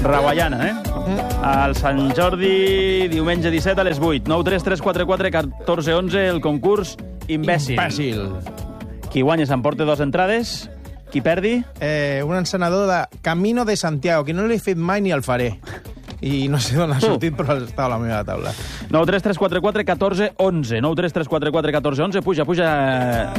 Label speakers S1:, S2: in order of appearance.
S1: Raguayana, El Sant Jordi, diumenge 17 a les 8. 9 3 3 4 4 14 11, el concurs Imbècil. Qui guanya s'emporta 2 entrades. Qui perdi?
S2: Un encenedor de Camino de Santiago, que no l'he fet mai ni el faré. I no sé d'on ha sortit, però estava a la meva taula.
S1: 9 3 3 4 4 14 11. 9 3 3 4 4 14 11. Puja.